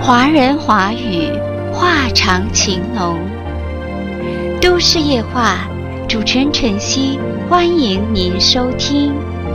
华人华语，话长情浓。都市夜话，主持人晨曦，欢迎您收听。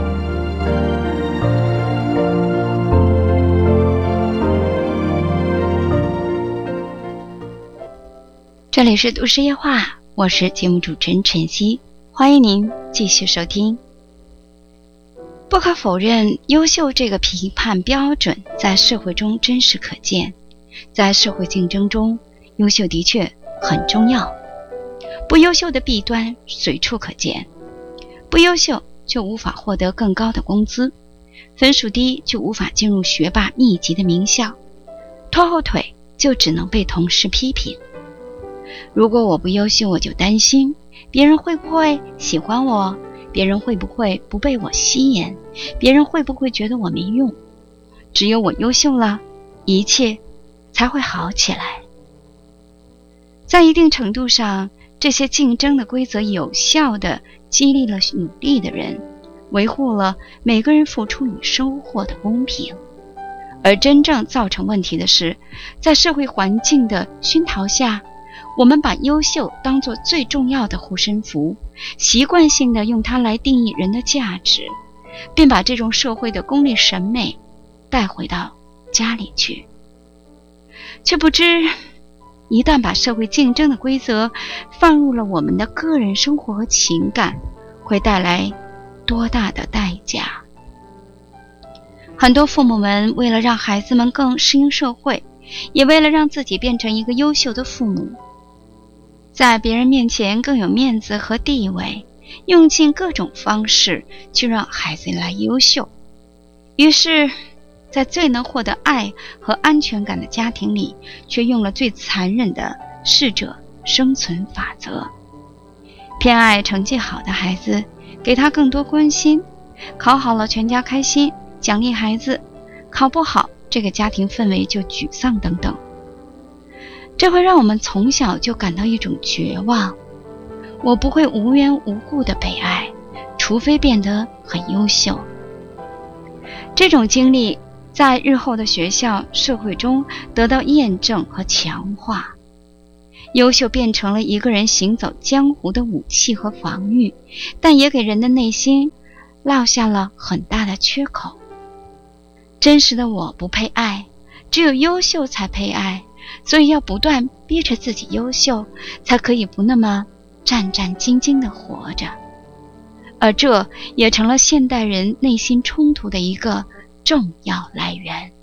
这里是都市夜话，我是节目主持人晨曦，欢迎您继续收听。不可否认，优秀这个评判标准在社会中真实可见，在社会竞争中，优秀的确很重要。不优秀的弊端随处可见，不优秀就无法获得更高的工资，分数低就无法进入学霸密集的名校，拖后腿就只能被同事批评。如果我不优秀，我就担心别人会不会喜欢我，别人会不会不被我吸引，别人会不会觉得我没用。只有我优秀了，一切才会好起来。在一定程度上，这些竞争的规则有效地激励了努力的人，维护了每个人付出与收获的公平。而真正造成问题的是，在社会环境的熏陶下，我们把优秀当作最重要的护身符，习惯性地用它来定义人的价值，并把这种社会的功利审美带回到家里去。却不知一旦把社会竞争的规则放入了我们的个人生活和情感，会带来多大的代价。很多父母们为了让孩子们更适应社会，也为了让自己变成一个优秀的父母，在别人面前更有面子和地位，用尽各种方式去让孩子来优秀。于是在最能获得爱和安全感的家庭里，却用了最残忍的适者生存法则，偏爱成绩好的孩子，给他更多关心，考好了全家开心，奖励孩子，考不好这个家庭氛围就沮丧等等。这会让我们从小就感到一种绝望，我不会无缘无故的被爱，除非变得很优秀。这种经历在日后的学校、社会中得到验证和强化。优秀变成了一个人行走江湖的武器和防御，但也给人的内心落下了很大的缺口。真实的我不配爱，只有优秀才配爱，所以要不断逼着自己优秀，才可以不那么战战兢兢地活着。而这也成了现代人内心冲突的一个重要来源。